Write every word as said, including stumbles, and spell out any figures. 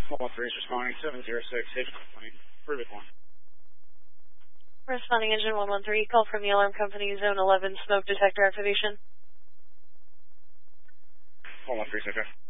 All three is responding, seven zero six, H complaint, Rubik one. Responding engine one one three, call from the alarm company, zone eleven, smoke detector activation. All one three, okay.